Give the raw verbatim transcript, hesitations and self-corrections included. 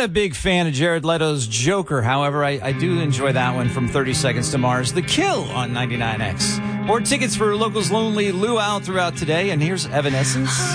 not a big fan of Jared Leto's Joker. However, I, I do enjoy that one from thirty Seconds to Mars. The Kill on ninety-nine X. More tickets for Locals Lonely Luau throughout today. And here's Evanescence.